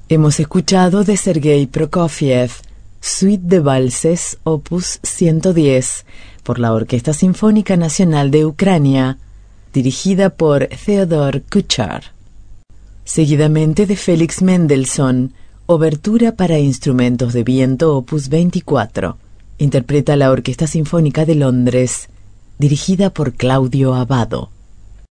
Hemos escuchado de Sergei Prokofiev, Suite de Valses, opus 110, por la Orquesta Sinfónica Nacional de Ucrania, dirigida por Theodor Kuchar. Seguidamente de Félix Mendelssohn, Obertura para instrumentos de viento, opus 24, interpreta la Orquesta Sinfónica de Londres, dirigida por Claudio Abbado.